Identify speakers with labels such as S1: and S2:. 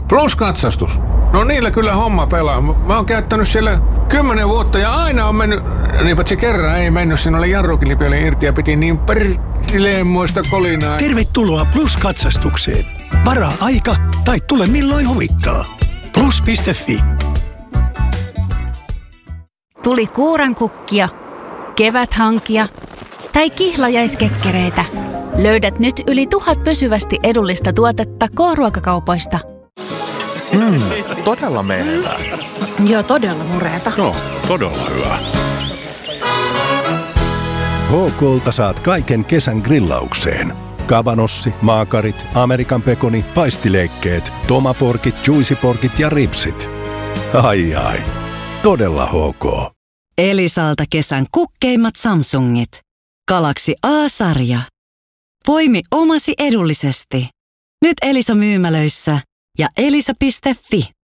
S1: Plus-katsastus. No niillä kyllä homma pelaa. Mä oon käyttänyt siellä 10 vuotta ja aina on mennyt, niin paitsi kerran ei mennyt, siinä oli jarrukilpi oli irti ja piti niin perleemmoista kolinaa.
S2: Tervetuloa Plus-katsastukseen. Varaa aika tai tule milloin huvittaa. Plus.fi.
S3: Tuli kuurankukkia, keväthankia tai kihlajaiskekkereitä. Löydät nyt yli 1000 pysyvästi edullista tuotetta K-ruokakaupoista.
S4: Todella menevää.
S5: Joo, todella mureeta.
S6: No, todella hyvä.
S7: HK:lta saat kaiken kesän grillaukseen. Kavanossi, maakarit, Amerikan pekoni, paistileikkeet, tomaporkit, juicyporkit ja ripsit. Ai, todella HK.
S8: Elisalta kesän kukkeimmat Samsungit. Galaxy A-sarja. Poimi omasi edullisesti. Nyt Elisa myymälöissä ja elisa.fi.